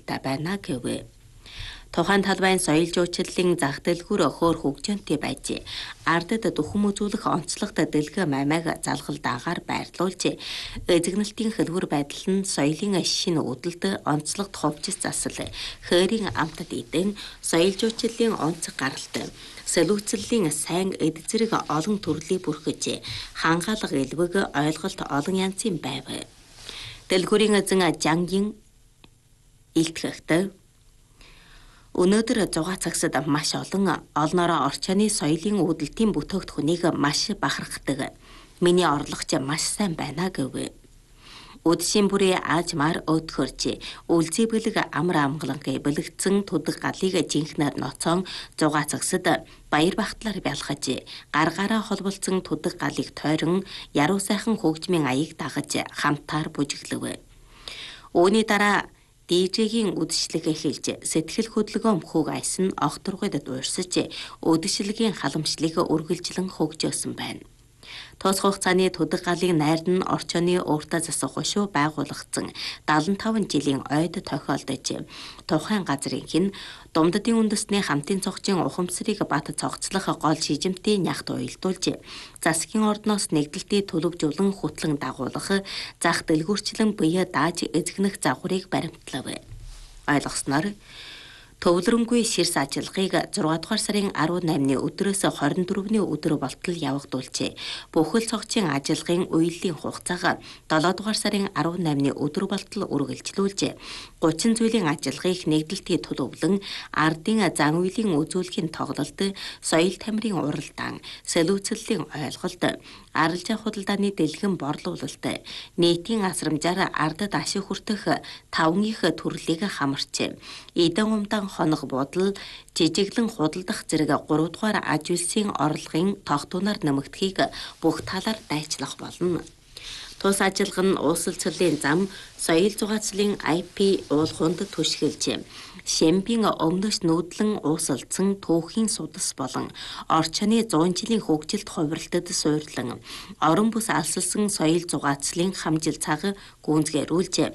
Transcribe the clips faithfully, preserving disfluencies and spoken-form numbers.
шаардлагатай байна гэв. Тухайн талбайн соёл жуулчлалын зах дэлгүүр хөөр хөгжөөнтэй байж ардад дүхэн үзүүлэх онцлогт дэлгэ маймайг залгалд агаар байрлуулж эзэгнэлтийн хэлбэр байдал нь соёлын шинэ үдэлд онцлогт хувьчис засал хээрийн амтад идэн соёл жуулчлалын онц гаралт сэлүүцлийн сайн эд зэрэг олон төрлийг бүрхэж хангаалга элбэг ойлголт олон янзын байв. Дэлгүүрийн эзэн Жангийн илтгэхтэй өнөөдөр зугаа цагсад маш олон олноороо орчооны соёлын үүдэлтийн бүтээгдэхүүнийг маш бахархдаг. Миний орлогч маш сайн байна гэв. Үдшийн бүрээ аажмаар өтгөрч үлзий бэлэг амар амгалангийн бэлэгдсэн тудаг галыг жинхнээр ноцоон зугаа цагсад баяр багтлаар бялхаж гаргаараа холболцсон тудаг галыг тойрон яруу сайхан хөгжмийн аяыг дагаж хамтаар бүжиглэв. Үүний дараа дижегийн үдшилгээ хэлж сэтгэл хөдлөгөө мөхөг айсан огторгойд дуурсаж үдшилгийн халамжлыг үргэлжлэн хөгжөөсөн байна. Тус хугацааны тудаг галын найр нь орчооны ууртаа засах хошуу байгуулагдсан дагалан таван жилийн ойд тохиолдож тухайн газрын хин Думддын үндэсний хамтын цогцын ухамсарыг бат цогцлох гол шижимтийн нягт уялдуулж засгийн ордноос нэгдэлтийн төлөвжүүлэн хөтлөн дагуулах зах дэлгүүрчлэн бие дааж эзэгнэх загварыг баримтлав. Ойлгосноор төвлөрөнгүй ширс ажиллагыг зургаадугаар сарын арван наймны өдрөөс хорин дөрөвний өдөр болтол явагдуулж бүхэл цогцын ажиллагын үеийн хугацааг долоодугаар сарын арван наймны өдөр болтол үргэлжлүүлж гучин зүйлийн ажиллагыг нэгдэлтийн төлөвлөн ардын зан үйлийн үзүүлэхийн тоглолт, соёл тамирын уралдаан, сэлүүцлийн ойлголт, арилжаа худалдааны дэлгэн борлуулалт, нийтийн асрамжаар ардад ашиг хүртэх таван их төрлийг хамарч эдэн умдан хоног бодол жижиглэн худалдах зэрэг гурав дугаар аж үйлсийн орлогын тогтуунаар нэмэгдэхийг бүх талаар дайчлах болно. Тус ажиллага нь ууслцлын зам соёл зугаацлын ай пи уулхунд түшгэлж Шэмбийн өмнөс нүүдлэн уусалцсан түүхийн судас болон орчооны зуун жилийн хөгжилт хувиралтад суйрлан орон бүс алсалсан соёл зугаацлын хамжил цаг гүнзгээрүүлж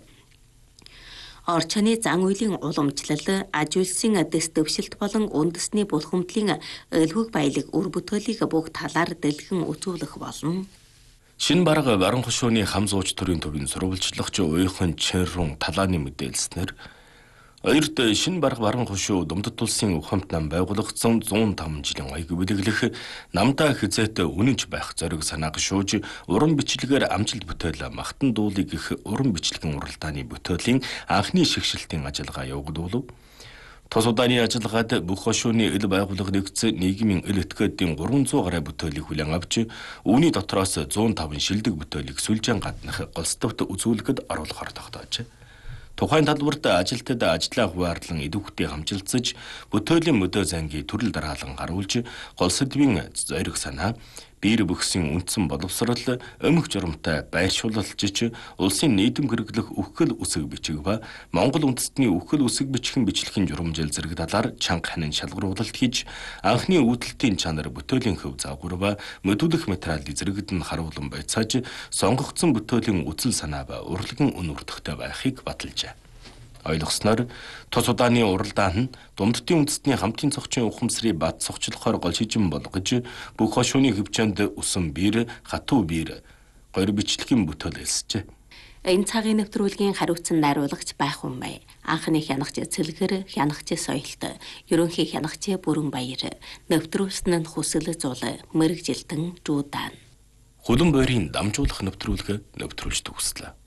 орчооны зан үйлийн уламжлал, аж үйлсийн дэс дэвшилт болон үндэсний булхамдлын элвэг баялаг үр бүтээлийг бүх талаар дэлгэн үзүүлэх болно. Шинэ бараг баран хошууны хам зууч төрийн төвийн сурвалжлагч уйхан Чэнрун талааны мэдээлснээр Хоёрт шинэ бараг баран хошуу Думдад улсын ухамт нам байгуулагдсан зуун таван жилийн аяг бүлэглэх намдаа хязээт үнэнч байх зориг санаа гшууж уран бичлэгээр амжилт бүтээл махтан дуулыг их уран бичлэгэн уралдааны бүтээлийн анхны шигшилтийн ажиллагаа явагдуулав. Тус удааны ажиллагаад бүх хошууны ил байгууллага нэгдсэн нийгмийн ил этгээдийн гурван зуун гаруй бүтээлийг хүлээн авч үүний дотроос зуун таван шилдэг бүтээлийг сүлжээн гаднах голстовт үзүүлэхэд оруулахаар тогтоожээ. Тухайн талбарт ажилтнууд ажлаа хуваарлан идэвхтэй хамжилцаж бүтээлийн мөдөө зангийн төрөл дараалан гаруулж гол сэдвийн зориг санаа биер бөхсөн үндсэн боловсрал өмг журамтай байршуулалтж улсын нийтэм хэрэглэх үхэл үсэг бичиг ба Монгол үндэстний үхэл үсэг бичгийн бичлэгийн журамжил зэрэг талаар чанга ханин шалгаруулалт хийж анхны үүдэлтийн чанар бүтээлийн хөв загвар ба мөдүүлэх материалын зэрэгт нь харуулan байцааж сонгогдсон бүтээлийн үзэл санаа ба урлагийн үн үрдэгтэй байхыг баталжээ. Ойлгосноор тус удааны уралдаан нь Думддын үндэстний хамтын цогцын ухамсарыг бат цогцлохоор гол шижин болгож бүх хошууны хөвчөнд усан биер, хатуу биер, гори бичлэгийн бүтээл хэлсжээ. Энэ цагийн нэвтрүүлгийн хариуцсан найруулагч байх юм бай. Анхны хянагч Цэлгэр, хянагч Соёлт, ерөнхий хянагч Бүрэн Баяр, нэвтрүүлсэн нь Хүсэл Зул, Мэрэгжилтэн Жуудаан. Хөлөн бойрын дамжуулах нэвтрүүлэг нэвтрүүлж төгслөө.